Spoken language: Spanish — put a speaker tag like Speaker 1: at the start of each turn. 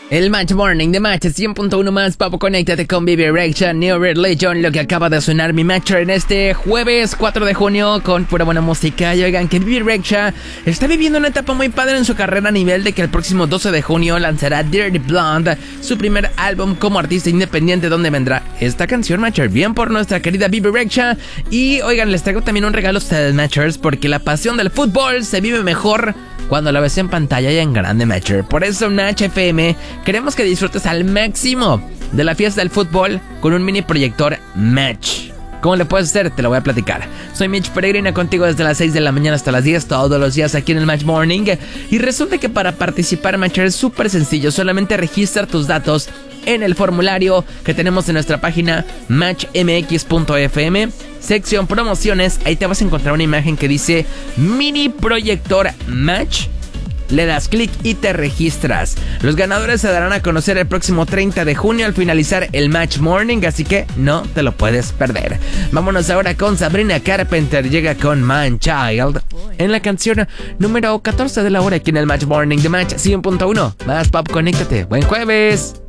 Speaker 1: El Match Morning de Match 100.1 más, papo, conéctate con BB Rexha, New Religion, lo que acaba de sonar mi matcher en este jueves 4 de junio con pura buena música. Y oigan que BB Rexha está viviendo una etapa muy padre en su carrera a nivel de que el próximo 12 de junio lanzará Dirty Blonde, su primer álbum como artista independiente, donde vendrá esta canción, matcher, bien por nuestra querida BB Rexha. Y oigan, les traigo también un regalo a ustedes, matchers, porque la pasión del fútbol se vive mejor cuando la ves en pantalla y en grande, matcher. Por eso en HFM queremos que disfrutes al máximo de la fiesta del fútbol con un mini proyector Match. ¿Cómo le puedes hacer? Te lo voy a platicar. Soy Mitch Peregrina, contigo desde las 6 de la mañana hasta las 10, todos los días aquí en el Match Morning. Y resulta que para participar, matcher, es súper sencillo. Solamente registra tus datos en el formulario que tenemos en nuestra página matchmx.fm, sección promociones. Ahí te vas a encontrar una imagen que dice mini proyector Match. Le das clic y te registras. Los ganadores se darán a conocer el próximo 30 de junio al finalizar el Match Morning, así que no te lo puedes perder. Vámonos ahora con Sabrina Carpenter. Llega con Man Child en la canción número 14 de la hora aquí en el Match Morning de Match 100.1. Más pop, conéctate. Buen jueves.